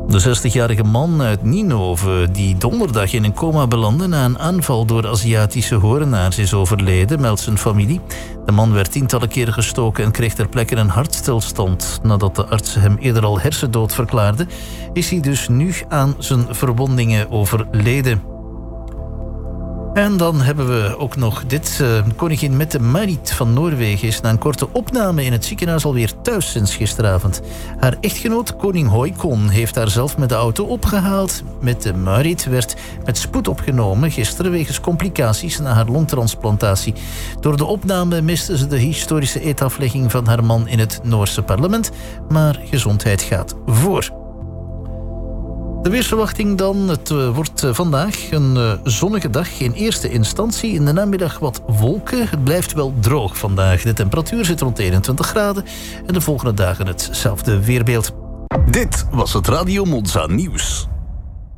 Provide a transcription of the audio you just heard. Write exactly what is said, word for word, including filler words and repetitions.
De zestigjarige man uit Ninove, die donderdag in een coma belandde na een aanval door Aziatische horenaars, is overleden, meldt zijn familie. De man werd tientallen keren gestoken en kreeg ter plekke een hartstilstand. Nadat de arts hem eerder al hersendood verklaarde, is hij dus nu aan zijn verwondingen overleden. En dan hebben we ook nog dit. Uh, koningin Mette-Marit van Noorwegen is na een korte opname in het ziekenhuis alweer thuis sinds gisteravond. Haar echtgenoot, koning Haakon, heeft haar zelf met de auto opgehaald. Mette-Marit werd met spoed opgenomen gisteren wegens complicaties na haar longtransplantatie. Door de opname miste ze de historische eetaflegging van haar man in het Noorse parlement, maar gezondheid gaat voor. De weersverwachting dan. Het uh, wordt uh, vandaag een uh, zonnige dag in eerste instantie. In de namiddag wat wolken. Het blijft wel droog vandaag. De temperatuur zit rond eenentwintig graden. En de volgende dagen hetzelfde weerbeeld. Dit was het Radio Monza Nieuws.